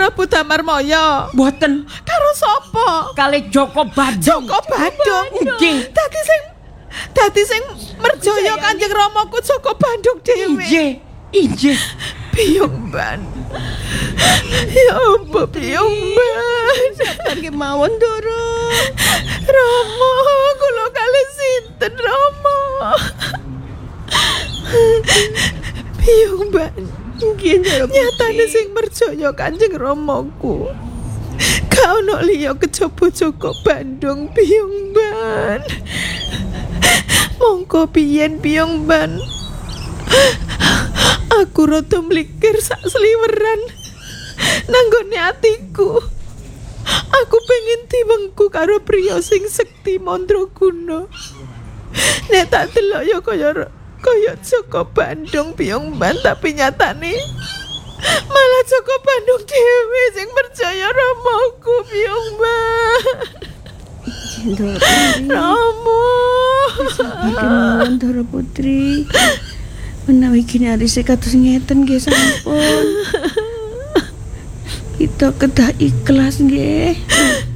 Prabu Damarmaya. Mboten. Karo sapa? Kalih Joko Badung. Joko Badung. Nggih. Dadi sing merjaya Kanjeng Ramaku Joko Badung dhewe. Inggih. Piyomban. Ya ampun Piyomban. Sabar kemawon Ndara. Rama, kula kalih sinten Rama? Piyomban. Nggih Ndara. Nyatane sing merjaya Kanjeng Ramaku. Ka ono liya kejaba Joko Badung Piyomban. Mongko piyen Piyomban? Aku rada mlikir sak sliweran nanggone atiku. Aku pengen diwengku karo priya sing sekti mandraguna. Nek tak delok ya kaya Joko Badung Piyomban, tapi nyatane malah Joko Badung dhewe sing percaya Ramaku Piyomban. Rama. Sabar Ndara Putri. Menawi gini arise kados ngeten nggih sampun. Kita kedah ikhlas nggih.